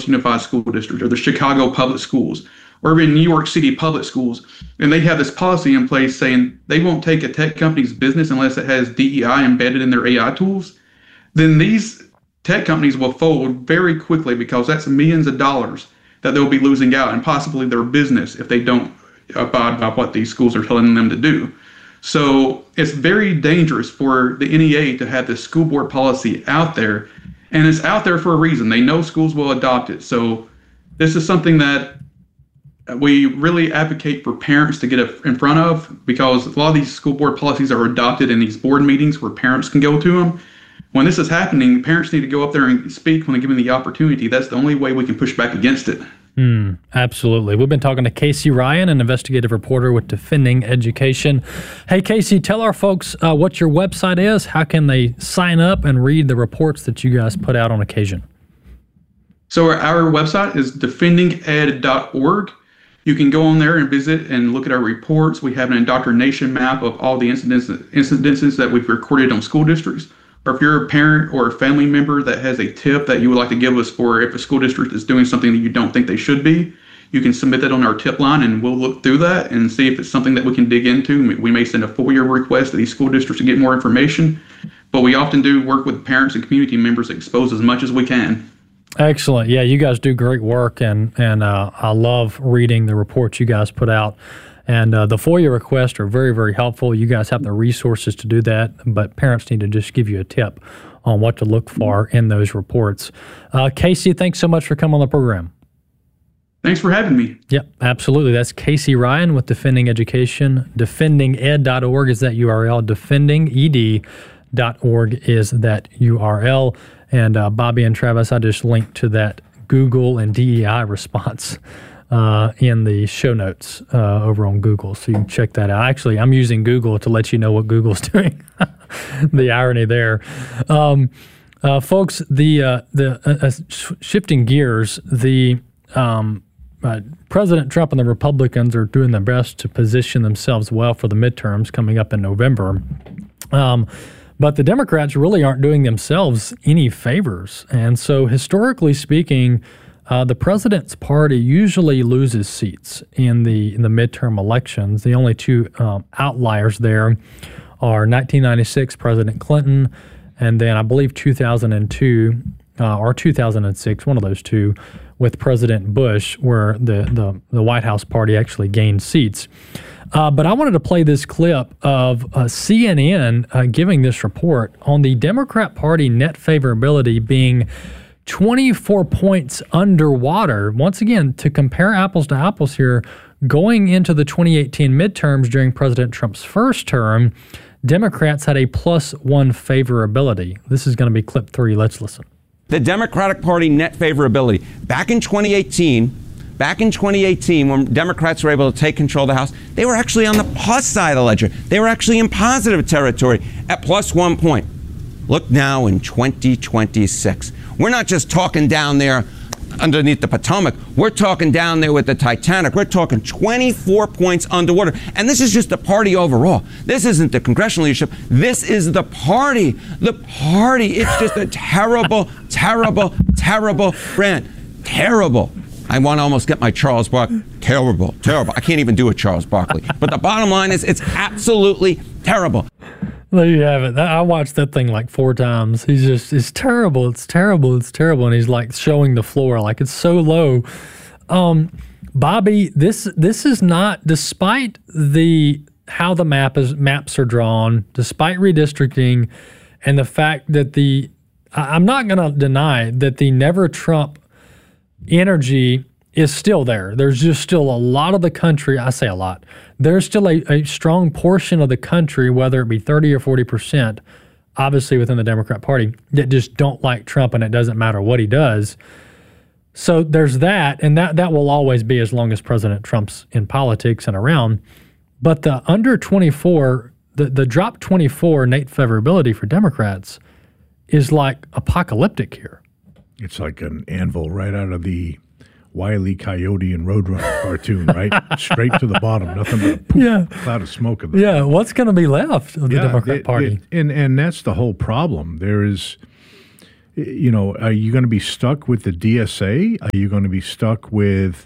Unified School District or the Chicago Public Schools or even New York City Public Schools, and they have this policy in place saying they won't take a tech company's business unless it has DEI embedded in their AI tools, then these tech companies will fold very quickly because that's millions of dollars that they'll be losing out and possibly their business if they don't abide by what these schools are telling them to do. So it's very dangerous for the NEA to have this school board policy out there, and it's out there for a reason. They know schools will adopt it. So this is something that we really advocate for parents to get in front of, because a lot of these school board policies are adopted in these board meetings where parents can go to them. When this is happening, parents need to go up there and speak when they're given the opportunity. That's the only way we can push back against it. Absolutely. We've been talking to Casey Ryan, an investigative reporter with Defending Education. Hey, Casey, tell our folks what your website is. How can they sign up and read the reports that you guys put out on occasion? So our website is defendinged.org. You can go on there and visit and look at our reports. We have an indoctrination map of all the incidences that we've recorded on school districts. Or if you're a parent or a family member that has a tip that you would like to give us for if a school district is doing something that you don't think they should be, you can submit that on our tip line and we'll look through that and see if it's something that we can dig into. We may send a FOIA request to these school districts to get more information, but we often do work with parents and community members to expose as much as we can. Excellent. Yeah, you guys do great work, and I love reading the reports you guys put out. And the FOIA requests are very, very helpful. You guys have the resources to do that, but parents need to just give you a tip on what to look for in those reports. Casey, thanks so much for coming on the program. Thanks for having me. Yep, absolutely. That's Casey Ryan with Defending Education. Defendinged.org is that URL. Defendinged.org is that URL. And Bobby and Travis, I just linked to that Google and DEI response in the show notes over on Google, so you can check that out. Actually, I'm using Google to let you know what Google's doing. The irony there. Folks, shifting gears, President Trump and the Republicans are doing their best to position themselves well for the midterms coming up in November. But the Democrats really aren't doing themselves any favors. And so historically speaking, the president's party usually loses seats in the midterm elections. The only two outliers there are 1996 President Clinton, and then I believe 2002 or 2006, one of those two, with President Bush, where the White House party actually gained seats. But I wanted to play this clip of CNN giving this report on the Democrat Party net favorability being 24 points underwater. Once again, to compare apples to apples here, going into the 2018 midterms during President Trump's first term, Democrats had a +1 favorability. This is going to be clip 3. Let's listen. The Democratic Party net favorability. Back in 2018, when Democrats were able to take control of the House, they were actually on the plus side of the ledger. They were actually in positive territory at +1 point. Look now in 2026. We're not just talking down there underneath the Potomac. We're talking down there with the Titanic. We're talking 24 points underwater. And this is just the party overall. This isn't the congressional leadership. This is the party. The party. It's just a terrible, terrible, terrible rant. Terrible. I want to almost get my Charles Barkley. Terrible, terrible. I can't even do a Charles Barkley. But the bottom line is it's absolutely terrible. There you have it. I watched that thing like 4 times. He's just, it's terrible, it's terrible, it's terrible. And he's like showing the floor like it's so low. Bobby, this is not, despite how the maps are drawn, despite redistricting, and the fact that I'm not going to deny that the Never Trump energy is still there. There's just still a lot of the country, I say a lot, there's still a strong portion of the country, whether it be 30 or 40%, obviously within the Democrat Party, that just don't like Trump, and it doesn't matter what he does. So there's that, and that will always be as long as President Trump's in politics and around. But the under 24, the drop 24 net favorability for Democrats is like apocalyptic here. It's like an anvil right out of the Wile E. Coyote and Roadrunner cartoon, right? Straight to the bottom, nothing but a poof, cloud of smoke. Yeah, what's going to be left of the Democrat Party? And that's the whole problem. There is, are you going to be stuck with the DSA? Are you going to be stuck with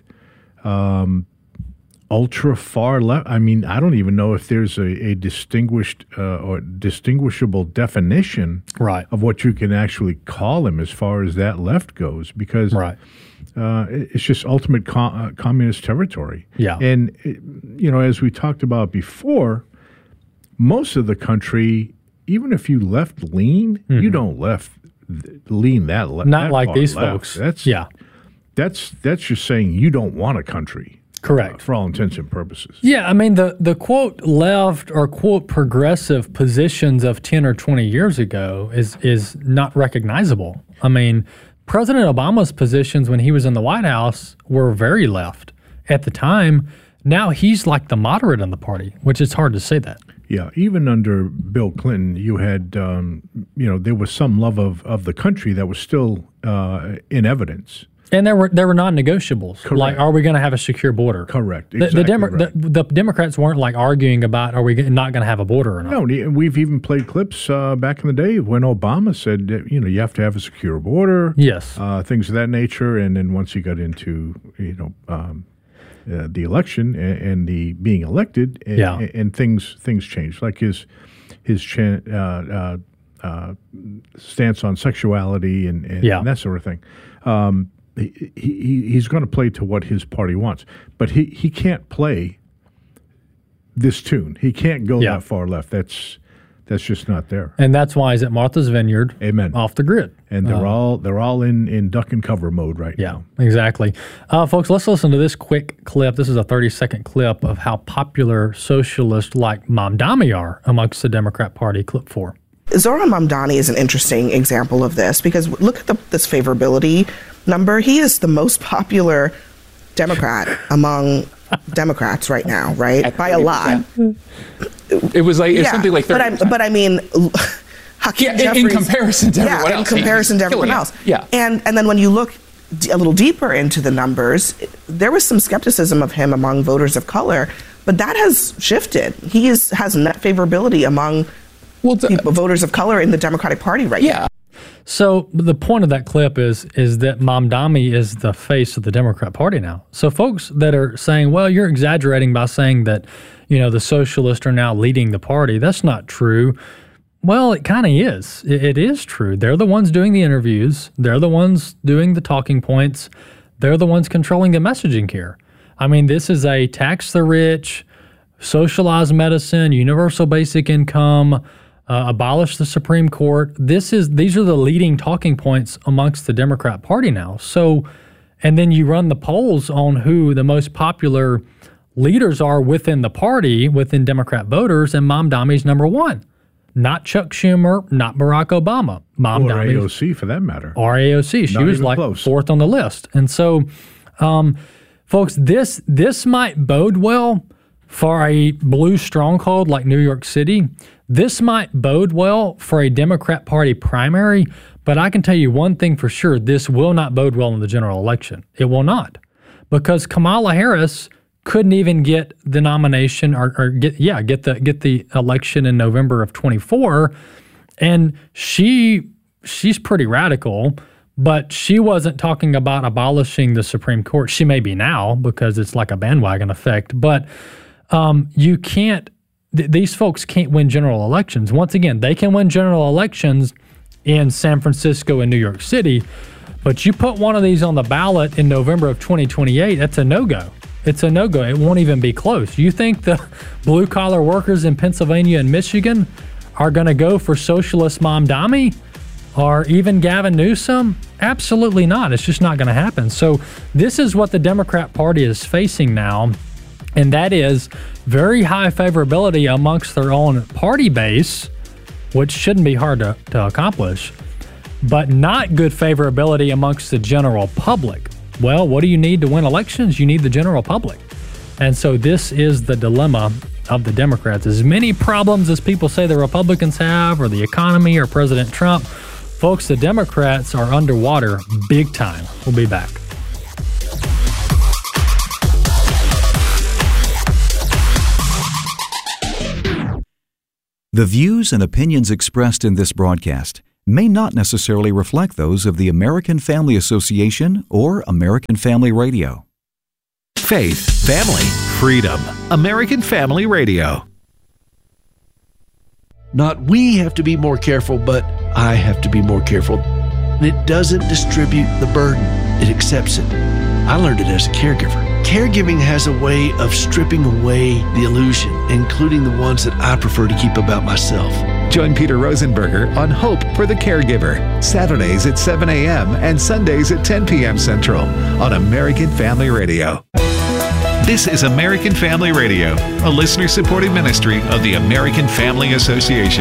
ultra far left? I mean, I don't even know if there's a distinguished or distinguishable definition of what you can actually call him as far as that left goes, because it's just ultimate communist territory. Yeah. And, as we talked about before, most of the country, even if you left lean, you don't lean that left. Not like these folks. That's just saying you don't want a country. Correct. For all intents and purposes. Yeah, I mean, the quote left or quote progressive positions of 10 or 20 years ago is not recognizable. I mean, President Obama's positions when he was in the White House were very left at the time. Now he's like the moderate in the party, which is hard to say that. Yeah, even under Bill Clinton, you had, there was some love of the country that was still in evidence. And there were non-negotiables. Correct. Like, are we going to have a secure border? Correct. Exactly the Democrats weren't like arguing about, are we not going to have a border or not? No, we've even played clips back in the day when Obama said, you have to have a secure border. Yes. Things of that nature. And then once he got into, the election and the being elected, and things changed. Like his stance on sexuality and that sort of thing. He's going to play to what his party wants, but he can't play this tune. He can't go that far left. That's just not there. And that's why he's at Martha's Vineyard. Amen. Off the grid. And they're all in duck and cover mode right now. Yeah, exactly. Folks, let's listen to this quick clip. This is a 30-second clip of how popular socialists like Mamdani are amongst the Democrat Party. Clip 4. Zohran Mamdani is an interesting example of this because look at this favorability number. He is the most popular Democrat among Democrats right now, right? By a lot. It was something like 30%. But I mean, Hakeem Jeffries, in comparison to everyone else. In comparison to everyone else. Yeah. And then when you look a little deeper into the numbers, there was some skepticism of him among voters of color, but that has shifted. He has net favorability among voters of color in the Democratic Party right now. So the point of that clip is that Mamdani is the face of the Democrat Party now. So folks that are saying, well, you're exaggerating by saying that, the socialists are now leading the party. That's not true. Well, it kind of is. It is true. They're the ones doing the interviews. They're the ones doing the talking points. They're the ones controlling the messaging here. I mean, this is a tax the rich, socialize medicine, universal basic income, abolish the Supreme Court. These are the leading talking points amongst the Democrat Party now. So, and then you run the polls on who the most popular leaders are within the party, within Democrat voters, and Mamdani's number one. Not Chuck Schumer, not Barack Obama. Mamdani, or AOC for that matter. Or AOC. She was like close. Fourth on the list. And so, folks, this might bode well for a blue stronghold like New York City. This might bode well for a Democrat Party primary, but I can tell you one thing for sure, this will not bode well in the general election. It will not. Because Kamala Harris couldn't even get the nomination or get the election in November of 24, and she's pretty radical, but she wasn't talking about abolishing the Supreme Court. She may be now because it's like a bandwagon effect, but you can't. These folks can't win general elections. Once again, they can win general elections in San Francisco and New York City, but you put one of these on the ballot in November of 2028, that's a no-go. It's a no-go. It won't even be close. You think the blue-collar workers in Pennsylvania and Michigan are going to go for socialist Mamdani or even Gavin Newsom? Absolutely not. It's just not going to happen. So this is what the Democrat Party is facing now, and that is very high favorability amongst their own party base, which shouldn't be hard to accomplish, but not good favorability amongst the general public. Well, what do you need to win elections? You need the general public. And so this is the dilemma of the Democrats. As many problems as people say the Republicans have, or the economy, or President Trump, folks, the Democrats are underwater big time. We'll be back. The views and opinions expressed in this broadcast, may not necessarily reflect those of the American Family Association or American Family Radio. Faith, family, freedom. American Family Radio. Not we have to be more careful, but I have to be more careful. It doesn't distribute the burden. It accepts it. I learned it as a caregiver. Caregiving has a way of stripping away the illusion, including the ones that I prefer to keep about myself. Join Peter Rosenberger on Hope for the Caregiver, Saturdays at 7 a.m. and Sundays at 10 p.m. Central on American Family Radio. This is American Family Radio, a listener-supported ministry of the American Family Association.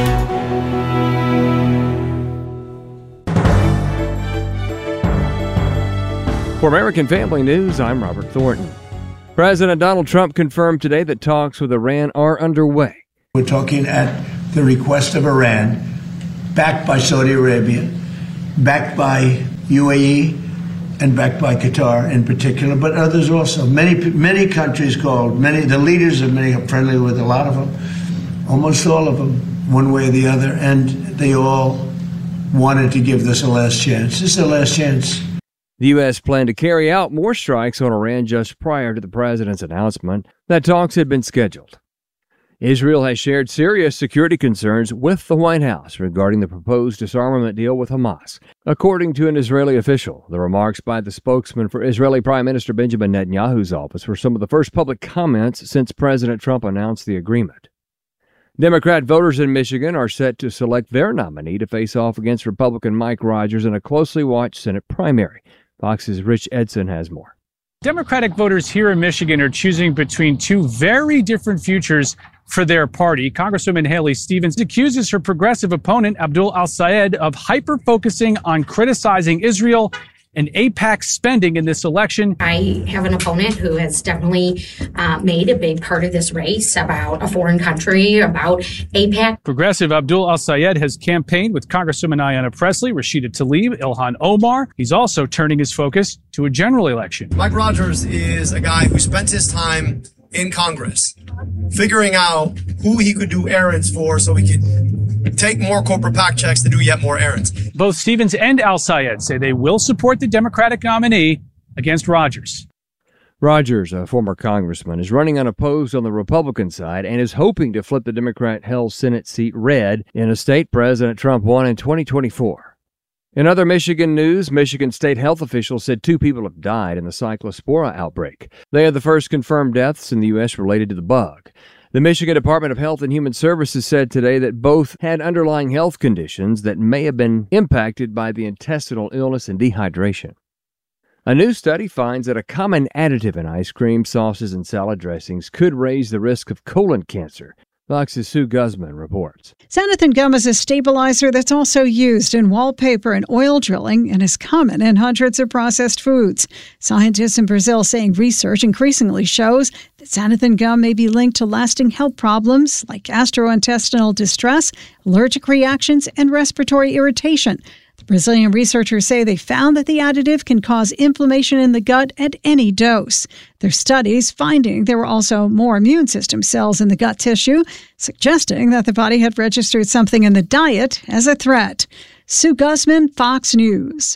For American Family News, I'm Robert Thornton. President Donald Trump confirmed today that talks with Iran are underway. We're talking at the request of Iran, backed by Saudi Arabia, backed by UAE, and backed by Qatar in particular, but others also. Many countries called, the leaders of many are friendly with a lot of them, almost all of them, one way or the other, and they all wanted to give this a last chance. This is the last chance. The U.S. planned to carry out more strikes on Iran just prior to the president's announcement that talks had been scheduled. Israel has shared serious security concerns with the White House regarding the proposed disarmament deal with Hamas. According to an Israeli official, the remarks by the spokesman for Israeli Prime Minister Benjamin Netanyahu's office were some of the first public comments since President Trump announced the agreement. Democrat voters in Michigan are set to select their nominee to face off against Republican Mike Rogers in a closely watched Senate primary. Fox's Rich Edson has more. Democratic voters here in Michigan are choosing between two very different futures for their party. Congresswoman Haley Stevens accuses her progressive opponent, Abdul al-Sayed, of hyper-focusing on criticizing Israel and AIPAC spending in this election. I have an opponent who has definitely made a big part of this race about a foreign country, about AIPAC. Progressive Abdul al-Sayed has campaigned with Congresswoman Ayanna Pressley, Rashida Tlaib, Ilhan Omar. He's also turning his focus to a general election. Mike Rogers is a guy who spent his time in Congress figuring out who he could do errands for so he could take more corporate PAC checks to do yet more errands. Both Stevens and al-Sayed say they will support the Democratic nominee against Rogers. Rogers, a former congressman, is running unopposed on the Republican side and is hoping to flip the Democrat-held Senate seat red in a state President Trump won in 2024. In other Michigan news, Michigan state health officials said 2 people have died in the Cyclospora outbreak. They are the first confirmed deaths in the U.S. related to the bug. The Michigan Department of Health and Human Services said today that both had underlying health conditions that may have been impacted by the intestinal illness and dehydration. A new study finds that a common additive in ice cream, sauces, and salad dressings could raise the risk of colon cancer. Fox's Sue Guzman reports. Sanithin gum is a stabilizer that's also used in wallpaper and oil drilling and is common in hundreds of processed foods. Scientists in Brazil saying research increasingly shows that Sanithin gum may be linked to lasting health problems like gastrointestinal distress, allergic reactions, and respiratory irritation. The Brazilian researchers say they found that the additive can cause inflammation in the gut at any dose. Their studies finding there were also more immune system cells in the gut tissue, suggesting that the body had registered something in the diet as a threat. Sue Guzman, Fox News.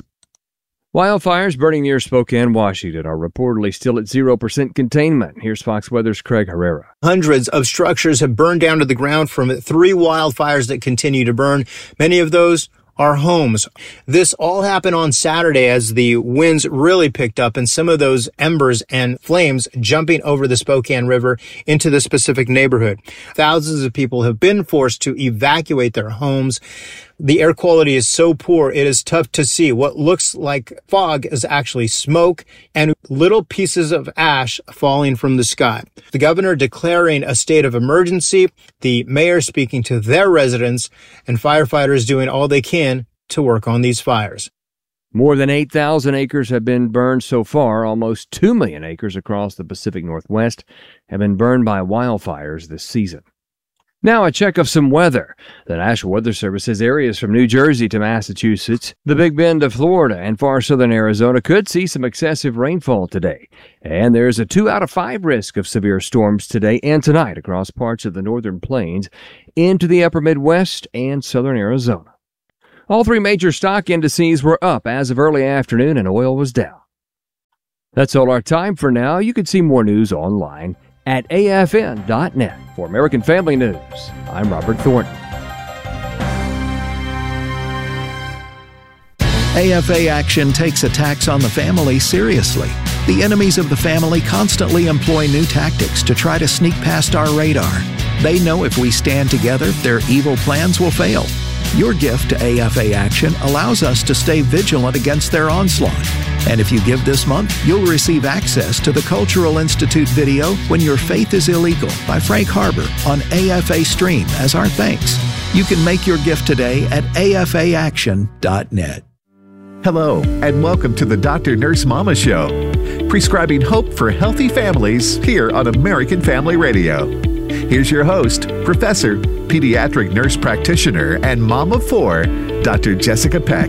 Wildfires burning near Spokane, Washington are reportedly still at 0% containment. Here's Fox Weather's Craig Herrera. Hundreds of structures have burned down to the ground from 3 wildfires that continue to burn. Many of those are homes. This all happened on Saturday as the winds really picked up and some of those embers and flames jumping over the Spokane River into the specific neighborhood. Thousands of people have been forced to evacuate their homes. The air quality is so poor, it is tough to see. What looks like fog is actually smoke and little pieces of ash falling from the sky. The governor declaring a state of emergency, the mayor speaking to their residents, and firefighters doing all they can to work on these fires. More than 8,000 acres have been burned so far. Almost 2 million acres across the Pacific Northwest have been burned by wildfires this season. Now a check of some weather. The National Weather Service says areas from New Jersey to Massachusetts, the Big Bend of Florida, and far southern Arizona could see some excessive rainfall today. And there's a 2 out of 5 risk of severe storms today and tonight across parts of the northern plains into the upper Midwest and southern Arizona. All three major stock indices were up as of early afternoon, and oil was down. That's all our time for now. You can see more news online at afn.net. For American Family News, I'm Robert Thornton. AFA Action takes attacks on the family seriously. The enemies of the family constantly employ new tactics to try to sneak past our radar. They know if we stand together, their evil plans will fail. Your gift to AFA Action allows us to stay vigilant against their onslaught. And if you give this month, you'll receive access to the Cultural Institute video When Your Faith is Illegal by Frank Harbor on AFA Stream as our thanks. You can make your gift today at afaaction.net. Hello, and welcome to the Dr. Nurse Mama Show, prescribing hope for healthy families here on American Family Radio. Here's your host, Professor, Pediatric Nurse Practitioner, and Mom of 4, Dr. Jessica Peck.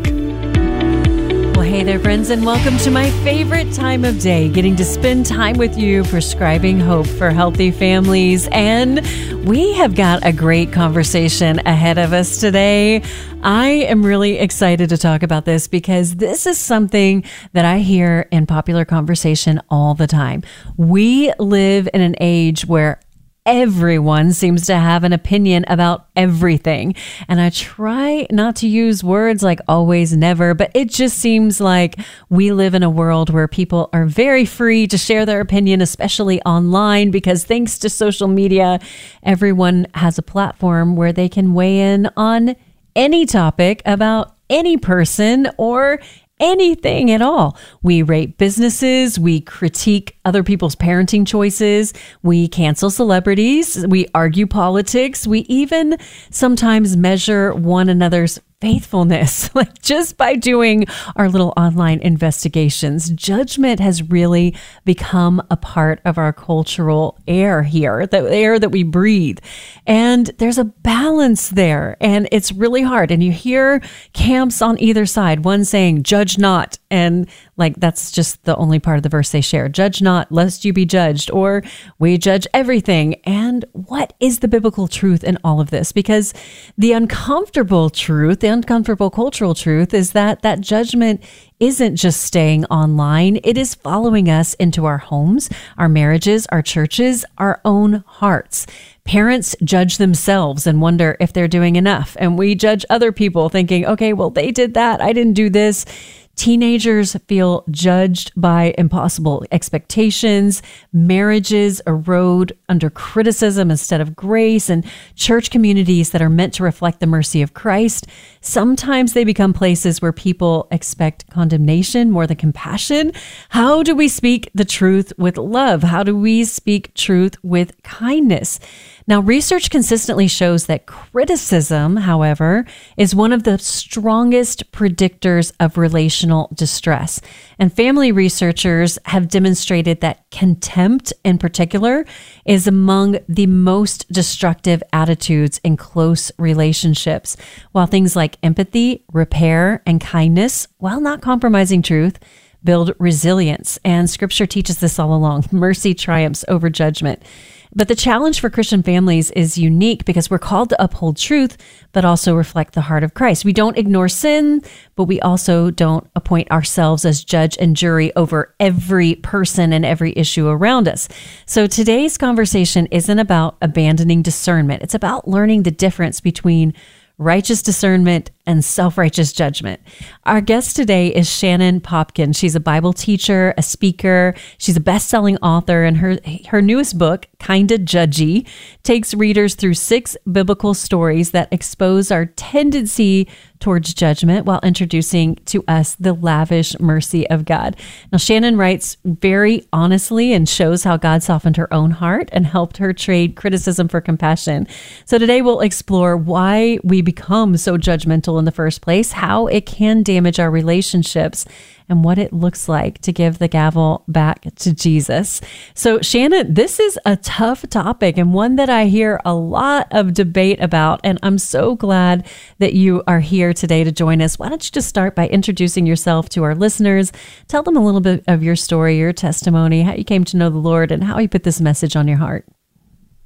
Well, hey there, friends, and welcome to my favorite time of day, getting to spend time with you, prescribing hope for healthy families. And we have got a great conversation ahead of us today. I am really excited to talk about this because this is something that I hear in popular conversation all the time. We live in an age where everyone seems to have an opinion about everything. And I try not to use words like always, never, but it just seems like we live in a world where people are very free to share their opinion, especially online, because thanks to social media, everyone has a platform where they can weigh in on any topic about any person or anything at all. We rate businesses, we critique other people's parenting choices, we cancel celebrities, we argue politics, we even sometimes measure one another's faithfulness, like just by doing our little online investigations. Judgment has really become a part of our cultural air here, the air that we breathe. And there's a balance there, and it's really hard. And you hear camps on either side, one saying, judge not. And like, that's just the only part of the verse they share. Judge not, lest you be judged, or we judge everything. And what is the biblical truth in all of this? Because the uncomfortable truth, the uncomfortable cultural truth is that that judgment isn't just staying online. It is following us into our homes, our marriages, our churches, our own hearts. Parents judge themselves and wonder if they're doing enough. And we judge other people thinking, okay, well, they did that. I didn't do this. Teenagers feel judged by impossible expectations. Marriages erode under criticism instead of grace. And church communities that are meant to reflect the mercy of Christ, sometimes they become places where people expect condemnation more than compassion. How do we speak the truth with love? How do we speak truth with kindness? Now, research consistently shows that criticism, however, is one of the strongest predictors of relational distress. And family researchers have demonstrated that contempt, in particular, is among the most destructive attitudes in close relationships, while things like empathy, repair, and kindness, while not compromising truth, build resilience. And Scripture teaches this all along. Mercy triumphs over judgment. But the challenge for Christian families is unique because we're called to uphold truth, but also reflect the heart of Christ. We don't ignore sin, but we also don't appoint ourselves as judge and jury over every person and every issue around us. So today's conversation isn't about abandoning discernment. It's about learning the difference between righteous discernment and self-righteous judgment. Our guest today is Shannon Popkin. She's a Bible teacher, a speaker. She's a best-selling author, and her newest book, Kinda Judgy, takes readers through 6 biblical stories that expose our tendency towards judgment while introducing to us the lavish mercy of God. Now, Shannon writes very honestly and shows how God softened her own heart and helped her trade criticism for compassion. So today we'll explore why we become so judgmental in the first place, how it can damage our relationships, and what it looks like to give the gavel back to Jesus. So Shannon, this is a tough topic and one that I hear a lot of debate about, and I'm so glad that you are here today to join us. Why don't you just start by introducing yourself to our listeners, tell them a little bit of your story, your testimony, how you came to know the Lord, and how he put this message on your heart.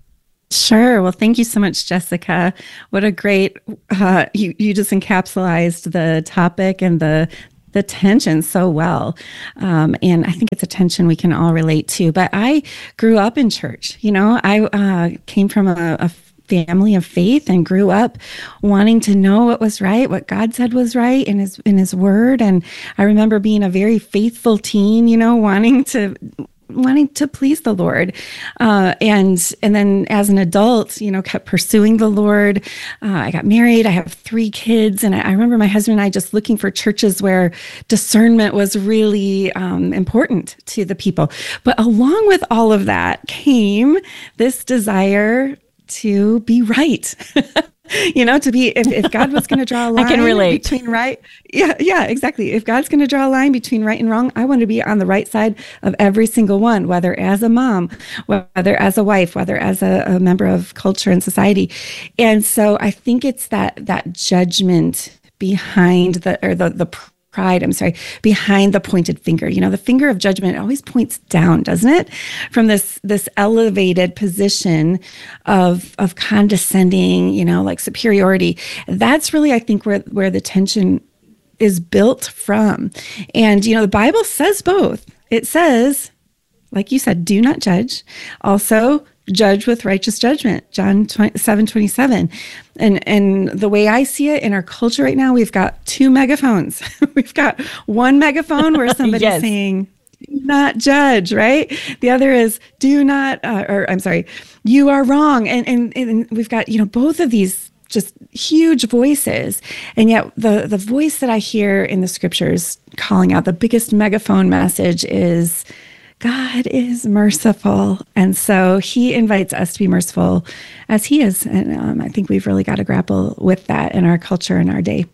Sure. Well, thank you so much, Jessica. What a great, you just encapsulated the topic and the tension so well. And I think it's a tension we can all relate to. But I grew up in church. I came from a family of faith and grew up wanting to know what was right, what God said was right in his word. And I remember being a very faithful teen, wanting to please the Lord. And then as an adult, kept pursuing the Lord. I got married. I have 3 kids. And I remember my husband and I just looking for churches where discernment was really important to the people. But along with all of that came this desire to be right. To be, if God was going to draw a line I can relate. between right. Yeah, exactly. If God's going to draw a line between right and wrong, I want to be on the right side of every single one, whether as a mom, whether as a wife, whether as a member of culture and society. And so I think it's that judgment behind the pride, behind the pointed finger. The finger of judgment always points down, doesn't it? From this elevated position of condescending, like superiority. That's really, I think, where the tension is built from. And, the Bible says both. It says, like you said, do not judge. Also, judge with righteous judgment, John 7:27. And the way I see it in our culture right now, we've got 2 megaphones. We've got one megaphone where somebody's Yes. saying, do not judge, right? The other is you are wrong. And we've got, both of these just huge voices. And yet the voice that I hear in the scriptures calling out the biggest megaphone message is, God is merciful. And so he invites us to be merciful as he is. And I think we've really got to grapple with that in our culture and our day.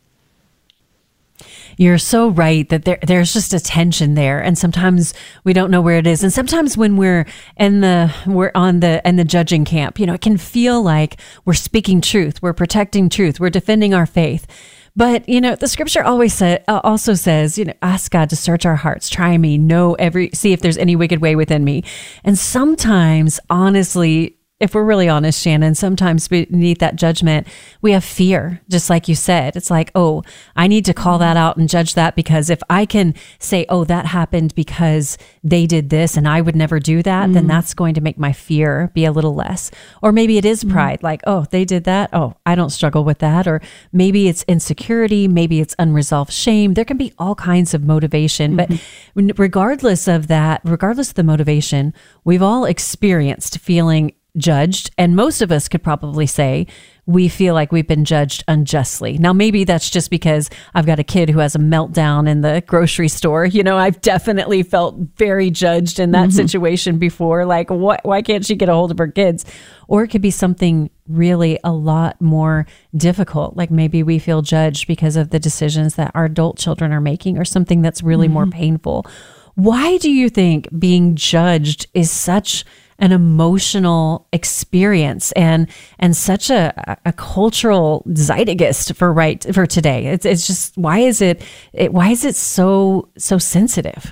You're so right that there's just a tension there, and sometimes we don't know where it is. And sometimes when we're in the judging camp, it can feel like we're speaking truth, we're protecting truth, we're defending our faith. But, the scripture also says, ask God to search our hearts, try me, see if there's any wicked way within me. And sometimes, honestly, if we're really honest, Shannon, sometimes beneath that judgment, we have fear, just like you said. It's like, oh, I need to call that out and judge that, because if I can say, oh, that happened because they did this and I would never do that, then that's going to make my fear be a little less. Or maybe it is pride, like, oh, they did that. Oh, I don't struggle with that. Or maybe it's insecurity. Maybe it's unresolved shame. There can be all kinds of motivation. But regardless of the motivation, we've all experienced feeling judged, and most of us could probably say we feel like we've been judged unjustly. Now, maybe that's just because I've got a kid who has a meltdown in the grocery store. I've definitely felt very judged in that situation before. Like, why can't she get a hold of her kids? Or it could be something really a lot more difficult. Like maybe we feel judged because of the decisions that our adult children are making, or something that's really more painful. Why do you think being judged is such an emotional experience and such a cultural zeitgeist for today? It's just, why is it so sensitive?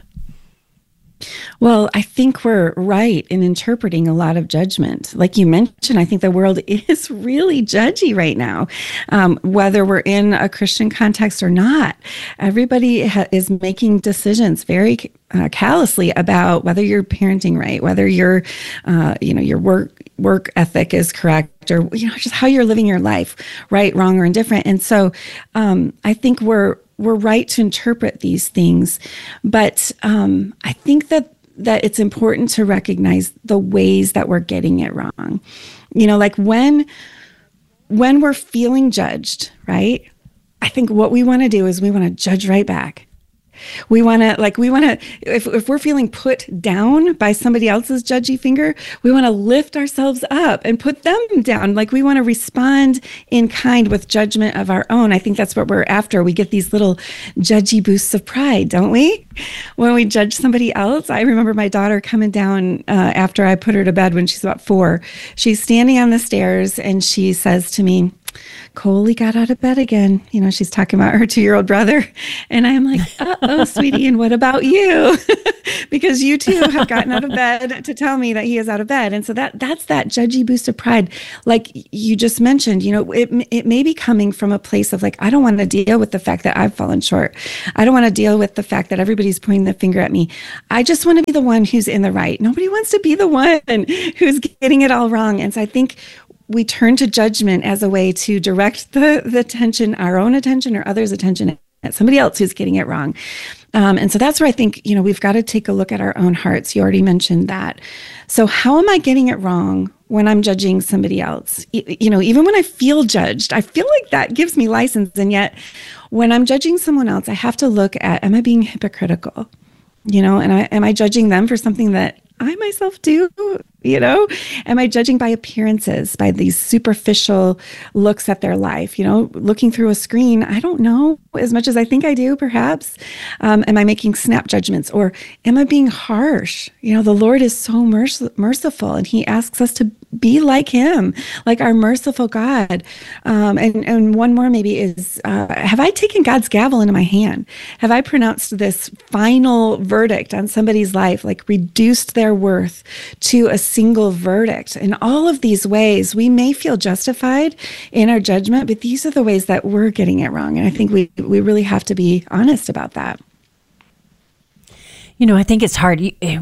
Well, I think we're right in interpreting a lot of judgment. Like you mentioned, I think the world is really judgy right now, whether we're in a Christian context or not. Everybody is making decisions very callously about whether you're parenting right, whether your work ethic is correct, or just how you're living your life, right, wrong, or indifferent. And so I think we're right to interpret these things, but I think that it's important to recognize the ways that we're getting it wrong. Like when we're feeling judged, right? I think what we want to do is we want to judge right back. We want to, if we're feeling put down by somebody else's judgy finger, we want to lift ourselves up and put them down. Like we want to respond in kind with judgment of our own. I think that's what we're after. We get these little judgy boosts of pride, don't we? When we judge somebody else. I remember my daughter coming down after I put her to bed when she's about 4. She's standing on the stairs and she says to me, Coley got out of bed again. You know, she's talking about her 2-year-old brother. And I'm like, uh-oh, sweetie, and what about you? Because you too have gotten out of bed to tell me that he is out of bed. And so that's that judgy boost of pride. Like you just mentioned, you know, it may be coming from a place of like, I don't want to deal with the fact that I've fallen short. I don't want to deal with the fact that everybody's pointing the finger at me. I just want to be the one who's in the right. Nobody wants to be the one who's getting it all wrong. And so I think we turn to judgment as a way to direct the attention, our own attention or others' attention at somebody else who's getting it wrong. And so that's where I think, you know, we've got to take a look at our own hearts. You already mentioned that. So how am I getting it wrong when I'm judging somebody else? You know, even when I feel judged, I feel like that gives me license. And yet when I'm judging someone else, I have to look at, am I being hypocritical? You know, and am I judging them for something that I myself do? You know, am I judging by appearances, by these superficial looks at their life? You know, looking through a screen, I don't know as much as I think I do, perhaps. Am I making snap judgments, or am I being harsh? You know, the Lord is so merciful, and he asks us to be like him, like our merciful God. And one more maybe is, have I taken God's gavel into my hand? Have I pronounced this final verdict on somebody's life, like reduced their worth to a single verdict? In all of these ways, we may feel justified in our judgment, but these are the ways that we're getting it wrong. And I think we really have to be honest about that. You know, I think it's hard.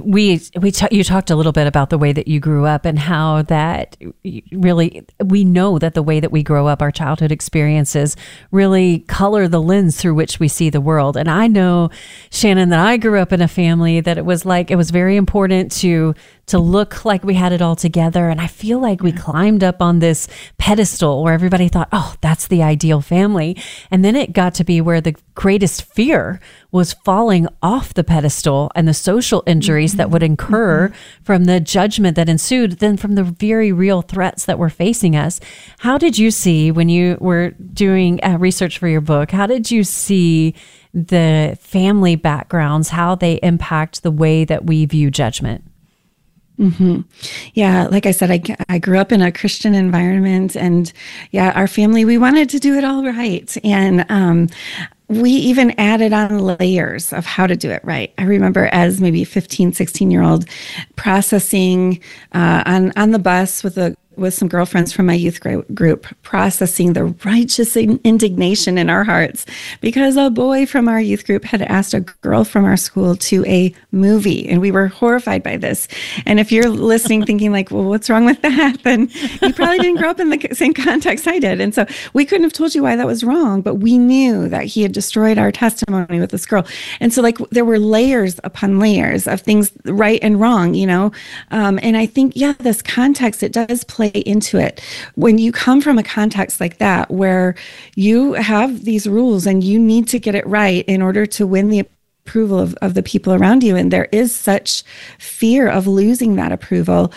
You talked a little bit about the way that you grew up and how that really, we know that the way that we grow up, our childhood experiences really color the lens through which we see the world. And I know, Shannon, that I grew up in a family that it was very important to look like we had it all together. And I feel like we climbed up on this pedestal where everybody thought, oh, that's the ideal family. And then it got to be where the greatest fear was falling off the pedestal and the social injuries that would incur from the judgment that ensued, then from the very real threats that were facing us. How did you see, when you were doing research for your book, how did you see the family backgrounds, how they impact the way that we view judgment? Mm-hmm. Yeah, like I said, I grew up in a Christian environment, and yeah, our family, we wanted to do it all right. And we even added on layers of how to do it right. I remember as maybe 15, 16-year-old processing on the bus with some girlfriends from my youth group, processing the righteous indignation in our hearts because a boy from our youth group had asked a girl from our school to a movie, and we were horrified by this. And if you're listening thinking like, well, what's wrong with that? Then you probably didn't grow up in the same context I did. And so we couldn't have told you why that was wrong, but we knew that he had destroyed our testimony with this girl. And so like there were layers upon layers of things right and wrong, you know? And I think, yeah, this context, it does play into it. When you come from a context like that, where you have these rules and you need to get it right in order to win the approval of the people around you, and there is such fear of losing that approval,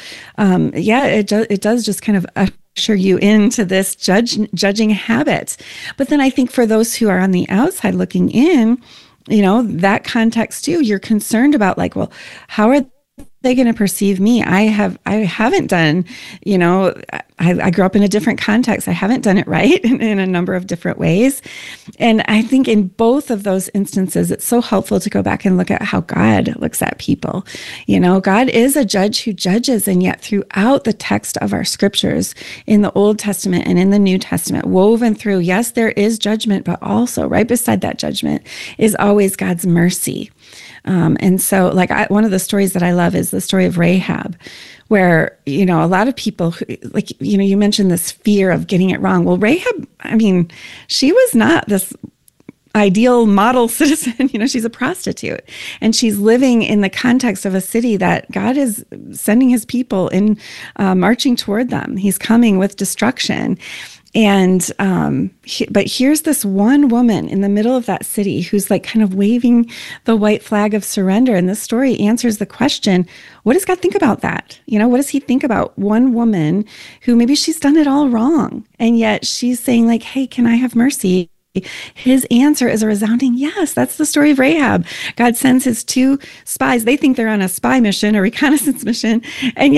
it does just kind of usher you into this judging habit. But then I think for those who are on the outside looking in, you know, that context too, you're concerned about like, well, how are they going to perceive me? I haven't done, you know, I grew up in a different context. I haven't done it right in a number of different ways. And I think in both of those instances, it's so helpful to go back and look at how God looks at people. You know, God is a judge who judges, and yet throughout the text of our scriptures in the Old Testament and in the New Testament, woven through, yes, there is judgment, but also right beside that judgment is always God's mercy. And so like one of the stories that I love is the story of Rahab, where, you know, a lot of people, like, you know, you mentioned this fear of getting it wrong. Well, Rahab, I mean, she was not this ideal model citizen. You know, she's a prostitute, and she's living in the context of a city that God is sending his people in, marching toward them. He's coming with destruction. And, but here's this one woman in the middle of that city who's like kind of waving the white flag of surrender. And this story answers the question, what does God think about that? You know, what does he think about one woman who maybe she's done it all wrong, and yet she's saying like, hey, can I have mercy? His answer is a resounding yes. That's the story of Rahab. God sends his two spies. They think they're on a spy mission, a reconnaissance mission, and yet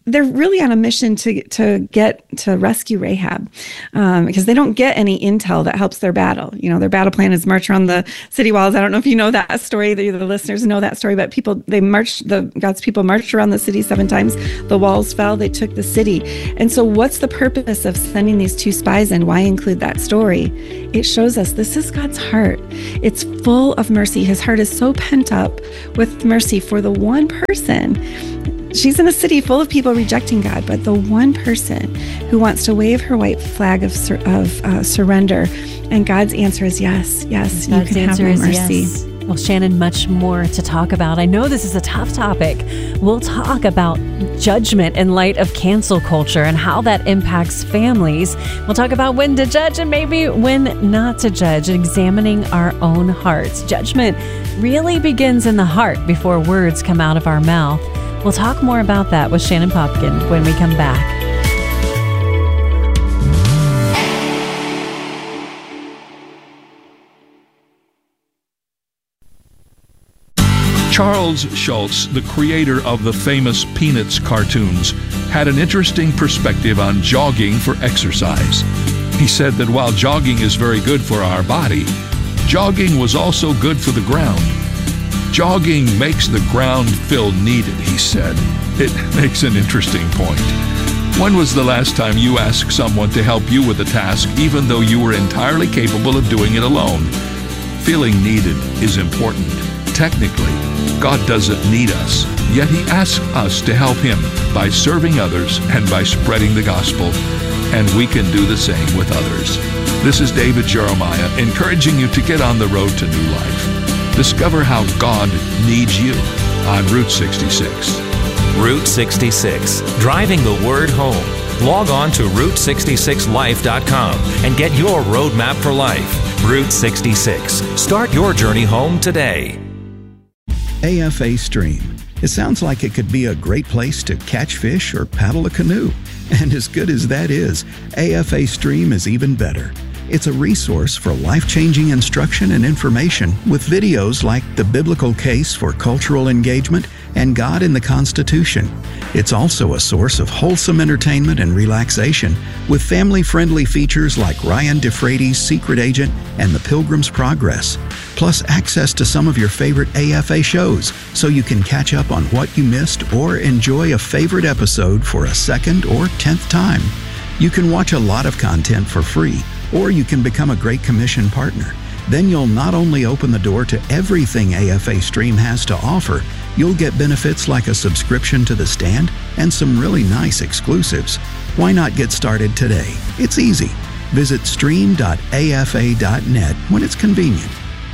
they're really on a mission to rescue Rahab, because they don't get any intel that helps their battle. Their battle plan is march around the city walls. I don't know if you know that story. The listeners know that story, but God's people marched around the city 7 times. The walls fell. They took the city. And so what's the purpose of sending these 2 spies in? Why include that story? It shows us this is God's heart. It's full of mercy. His heart is so pent up with mercy for the one person. She's in a city full of people rejecting God, but the one person who wants to wave her white flag of surrender. And God's answer is yes. Yes, God's you can have my mercy. Yes. Well, Shannon, much more to talk about. I know this is a tough topic. We'll talk about judgment in light of cancel culture and how that impacts families. We'll talk about when to judge and maybe when not to judge, examining our own hearts. Judgment really begins in the heart before words come out of our mouth. We'll talk more about that with Shannon Popkin when we come back. Charles Schulz, the creator of the famous Peanuts cartoons, had an interesting perspective on jogging for exercise. He said that while jogging is very good for our body, jogging was also good for the ground. Jogging makes the ground feel needed, he said. It makes an interesting point. When was the last time you asked someone to help you with a task, even though you were entirely capable of doing it alone? Feeling needed is important. Technically, God doesn't need us, yet He asks us to help Him by serving others and by spreading the gospel, and we can do the same with others. This is David Jeremiah, encouraging you to get on the road to new life. Discover how God needs you on Route 66. Route 66, driving the word home. Log on to Route66Life.com and get your roadmap for life. Route 66. Start your journey home today. AFA Stream. It sounds like it could be a great place to catch fish or paddle a canoe. And as good as that is, AFA Stream is even better. It's a resource for life-changing instruction and information with videos like The Biblical Case for Cultural Engagement and God in the Constitution. It's also a source of wholesome entertainment and relaxation with family-friendly features like Ryan DeFrady's Secret Agent and The Pilgrim's Progress, plus access to some of your favorite AFA shows so you can catch up on what you missed or enjoy a favorite episode for a second or 10th time. You can watch a lot of content for free, or you can become a Great Commission partner. Then you'll not only open the door to everything AFA Stream has to offer, you'll get benefits like a subscription to The Stand and some really nice exclusives. Why not get started today? It's easy. Visit stream.afa.net when it's convenient.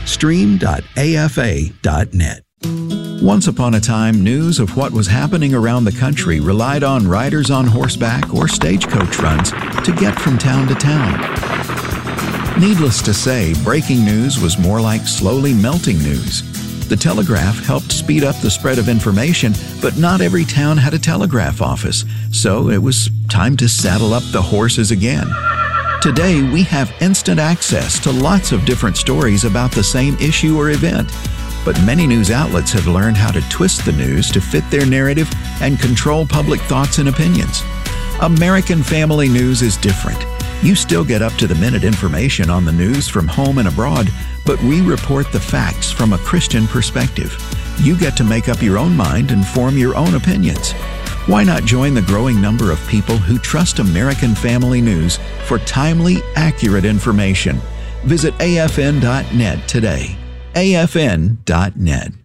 Stream.afa.net. Once upon a time, news of what was happening around the country relied on riders on horseback or stagecoach runs to get from town to town. Needless to say, breaking news was more like slowly melting news. The telegraph helped speed up the spread of information, but not every town had a telegraph office, so it was time to saddle up the horses again. Today, we have instant access to lots of different stories about the same issue or event, but many news outlets have learned how to twist the news to fit their narrative and control public thoughts and opinions. American Family News is different. You still get up-to-the-minute information on the news from home and abroad, but we report the facts from a Christian perspective. You get to make up your own mind and form your own opinions. Why not join the growing number of people who trust American Family News for timely, accurate information? Visit afn.net today. afn.net.